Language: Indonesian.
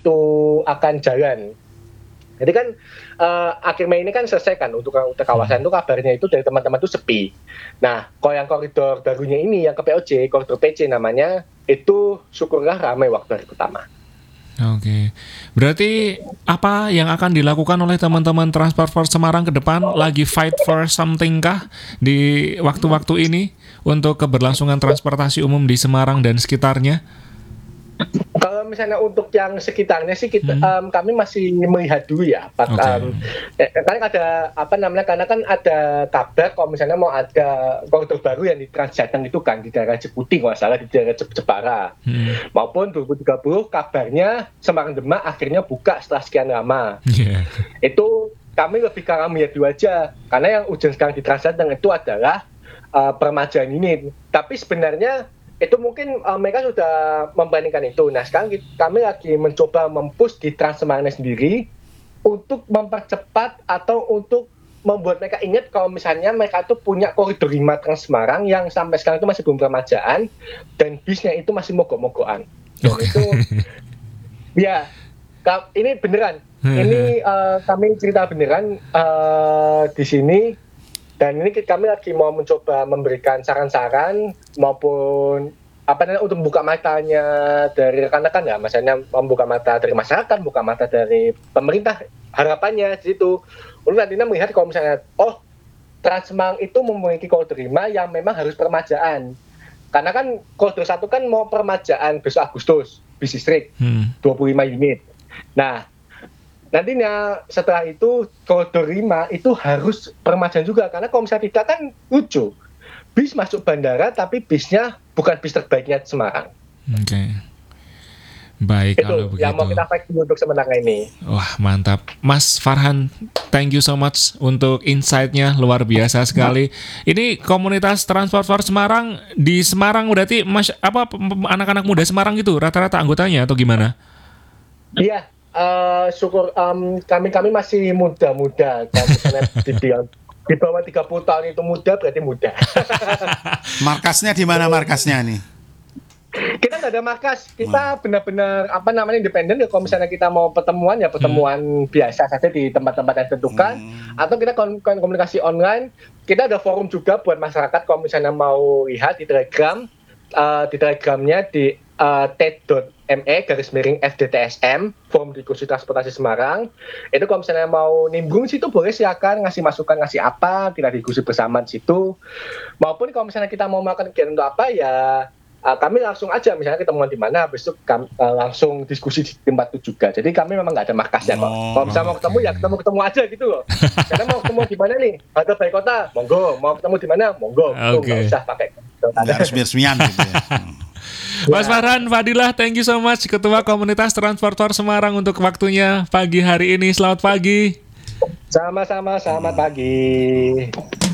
itu akan jalan. Jadi kan akhir Mei ini kan selesai kan untuk kawasan itu kabarnya itu dari teman-teman itu sepi. Nah, kalau yang koridor barunya ini yang ke POJ, koridor PC namanya, itu syukurlah ramai waktu hari pertama. Oke. Berarti apa yang akan dilakukan oleh teman-teman Transport for Semarang ke depan? Lagi fight for something kah di waktu-waktu ini untuk keberlangsungan transportasi umum di Semarang dan sekitarnya? Kalau misalnya untuk yang sekitarnya sih kami masih melihat dulu ya, Pak. Karena ada karena kan ada kabar kalau misalnya mau ada koridor baru yang di Transjateng itu kan di daerah Jeputi kalau nggak salah, di daerah Jepara. Maupun 2030 kabarnya Semarang Demak akhirnya buka setelah sekian lama. Itu kami lebih karena melihat dulu aja, karena yang ujung sekarang di Transjateng itu adalah permajaan ini. Tapi sebenarnya itu mungkin mereka sudah membandingkan itu. Nah, sekarang kami lagi mencoba mempush di Trans Semarang sendiri untuk mempercepat atau untuk membuat mereka ingat kalau misalnya mereka itu punya koridor 5 Trans Semarang yang sampai sekarang itu masih belum permajaan dan bisnya itu masih mogok-mogokan. Itu ya, ini beneran. Ini kami cerita beneran di sini. Dan ini kami lagi mau mencoba memberikan saran-saran maupun untuk membuka matanya dari rekan-rekan ya, misalnya membuka mata dari masyarakat, buka mata dari pemerintah, harapannya di situ. Untuk nantinya melihat kalau misalnya Trans Semarang itu memiliki koridor 5 yang memang harus permajaan. Karena kan koridor 1 kan mau permajaan besok Agustus, bis listrik 25 unit. Nah, nantinya setelah itu koridor 5 itu harus permajaan juga, karena kalau misalnya tidak kan lucu, bis masuk bandara tapi bisnya bukan bis terbaiknya Semarang. Oke. Baik, itu kalau begitu. Yang mau kita fight untuk sementara ini. Wah, mantap. Mas Farhan, thank you so much untuk insight-nya, luar biasa sekali. Ini komunitas Transport for Semarang di Semarang berarti anak-anak muda Semarang gitu rata-rata anggotanya atau gimana? Iya. Syukur kami masih muda-muda. Kalau misalnya dibilang di bawah 30 tahun itu muda, berarti muda. Markasnya di mana markasnya nih? Kita nggak ada markas, kita benar-benar independen. Kalau misalnya kita mau pertemuan ya pertemuan biasa saja di tempat-tempat yang ditentukan, atau kita komunikasi online. Kita ada forum juga buat masyarakat kalau misalnya mau lihat di Telegram, di Telegramnya di t.me/FDTSM, forum diskusi transportasi Semarang. Itu kalau misalnya mau nimbrung situ boleh, silakan ngasih masukan, ngasih apa, kita diskusi bersama di situ. Maupun kalau misalnya kita mau melakukan kegiatan untuk apa ya, kami langsung aja misalnya ketemuan di mana, besok langsung diskusi di tempat itu juga. Jadi kami memang nggak ada markasnya kok. Kalau misalnya mau ketemu ya ketemu aja gitu loh. Karena mau ketemu di mana nih? Ada Balai Kota, monggo. Mau ketemu di mana? Monggo. Nggak usah pakai. Nggak resmi-resmian gitu ya. Mas Farhan Fadilah, thank you so much, Ketua Komunitas Transporter Semarang, untuk waktunya pagi hari ini. Selamat pagi. Sama-sama, selamat pagi.